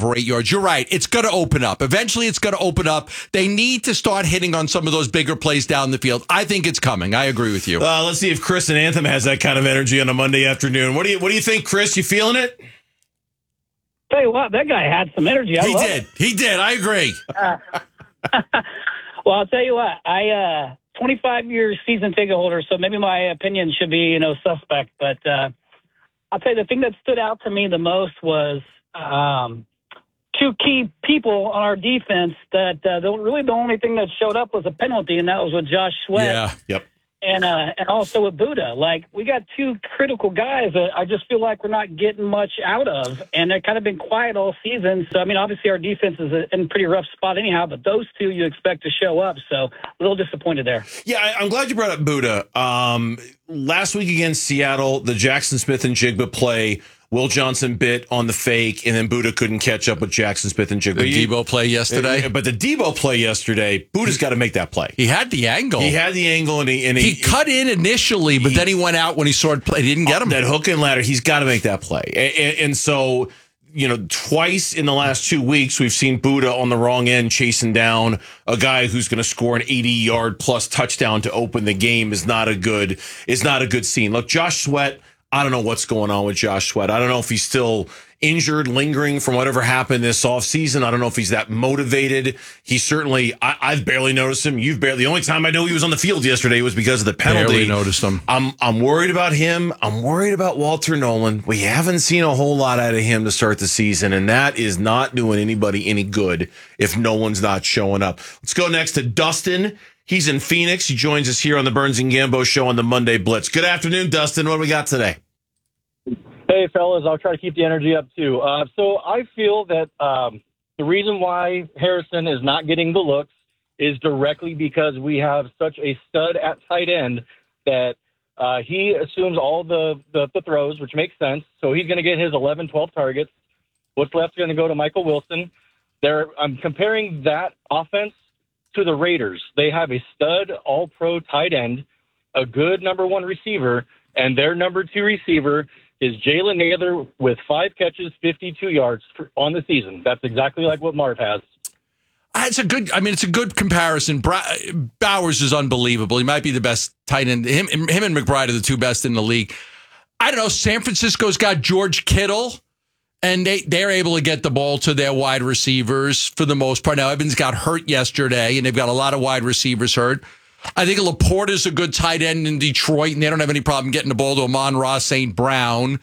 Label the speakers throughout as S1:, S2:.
S1: over 8 yards. You're right. It's going to open up. Eventually, it's going to open up. They need to start hitting on some of those bigger plays down the field. I think it's coming. I agree with you.
S2: Let's see if Chris and Anthem has that kind of energy on a Monday afternoon. What do you think, Chris? You feeling it?
S3: Tell you what, that guy had some energy.
S1: He did. I agree.
S3: Well, I'll tell you what. 25-year season ticket holder, so maybe my opinion should be, suspect. But I'll tell you, the thing that stood out to me the most was two key people on our defense that the only thing that showed up was a penalty, and that was with Josh Sweat.
S1: Yeah.
S2: Yep.
S3: And also with Buddha. Like, we got two critical guys that I just feel like we're not getting much out of, and they've kind of been quiet all season. So, I mean, obviously our defense is in a pretty rough spot anyhow, but those two you expect to show up. So, a little disappointed there.
S2: Yeah, I'm glad you brought up Buddha. Last week against Seattle, the Jackson Smith and Jigba play, Will Johnson bit on the fake, and then Buddha couldn't catch up with Jackson Smith and Jigba.
S1: The Debo play yesterday.
S2: But the Debo play yesterday, Buddha's got to make that play.
S1: He had the angle.
S2: And he
S1: cut in initially, but then he went out when he saw it play. He didn't get him.
S2: That hook and ladder, he's got to make that play. And so, twice in the last 2 weeks, we've seen Buddha on the wrong end chasing down a guy who's going to score an 80-yard plus touchdown to open the game is not a good scene. Look, Josh Sweat, I don't know what's going on with Josh Sweat. I don't know if he's still injured, lingering from whatever happened this offseason. I don't know if he's that motivated. He certainly, I've barely noticed him. The only time I know he was on the field yesterday was because of the penalty.
S1: Barely noticed him.
S2: I'm worried about him. I'm worried about Walter Nolan. We haven't seen a whole lot out of him to start the season, and that is not doing anybody any good if Nolan's not showing up. Let's go next to Dustin. He's in Phoenix. He joins us here on the Burns and Gambo show on the Monday Blitz. Good afternoon, Dustin. What do we got today?
S4: Hey, fellas. I'll try to keep the energy up, too. So I feel that the reason why Harrison is not getting the looks is directly because we have such a stud at tight end that he assumes all the throws, which makes sense. So he's going to get his 11, 12 targets. What's left is going to go to Michael Wilson. I'm comparing that offense to the Raiders. They have a stud all-pro tight end, a good number one receiver, and their number two receiver is Jalen Naylor with 5 catches, 52 yards on the season. That's exactly like what Marv has.
S1: It's a good comparison. Bowers is unbelievable. He might be the best tight end. Him and McBride are the two best in the league. I don't know. San Francisco's got George Kittle, and they're able to get the ball to their wide receivers for the most part. Now, Evans got hurt yesterday, and they've got a lot of wide receivers hurt. I think Laporta's a good tight end in Detroit, and they don't have any problem getting the ball to Amon-Ra St. Brown.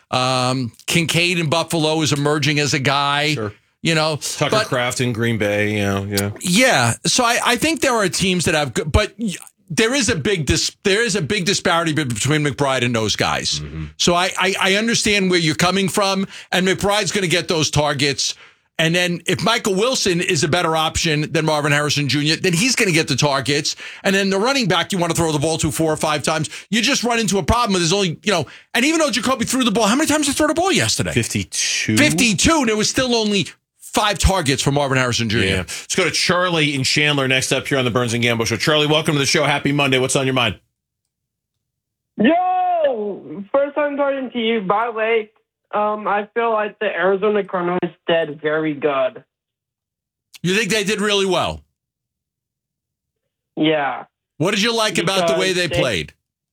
S1: Kincaid in Buffalo is emerging as a guy.
S2: Sure. Tucker Kraft in Green Bay.
S1: Yeah. So I think there are teams that have good, but there is a big disparity between McBride and those guys. Mm-hmm. So I understand where you're coming from, and McBride's going to get those targets. And then if Michael Wilson is a better option than Marvin Harrison Jr., then he's going to get the targets. And then the running back you want to throw the ball to 4 or 5 times, you just run into a problem. There's only, and even though Jacoby threw the ball, how many times did he throw the ball yesterday?
S2: 52.
S1: 52, and there was still only 5 targets for Marvin Harrison Jr.
S2: Yeah. Let's go to Charlie in Chandler next up here on the Burns and Gambo show. Charlie, welcome to the show. Happy Monday. What's on your mind?
S5: Yo! First time talking to you. By the way, I feel like the Arizona Cardinals did very good.
S1: You think they did really well?
S5: Yeah.
S1: What did you like about the way they played?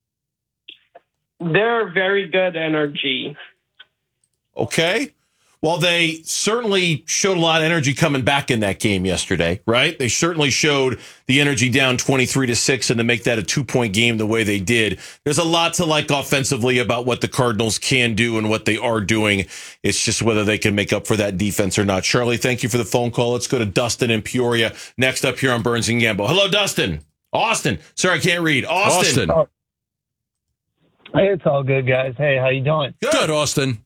S5: They're very good energy.
S2: Okay. Well, they certainly showed a lot of energy coming back in that game yesterday, right? They certainly showed the energy down 23-6 and to make that a 2-point game the way they did. There's a lot to like offensively about what the Cardinals can do and what they are doing. It's just whether they can make up for that defense or not. Charlie, thank you for the phone call. Let's go to Dustin in Peoria next up here on Burns and Gambo. Hello, Dustin. Austin. Sorry, I can't read. Austin.
S6: Oh. Hey, it's all good, guys. Hey, how you doing?
S1: Good, Austin.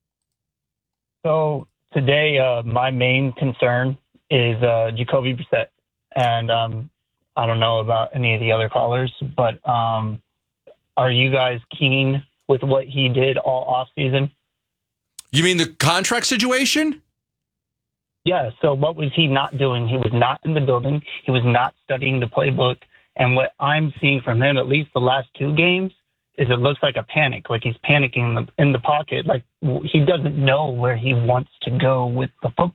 S6: So today, my main concern is Jacoby Brissett, and I don't know about any of the other callers, but are you guys keen with what he did all off season?
S1: You mean the contract situation?
S6: Yeah. So what was he not doing? He was not in the building. He was not studying the playbook. And what I'm seeing from him, at least the last 2 games, is it looks like a panic, like he's panicking in the pocket, like he doesn't know where he wants to go with the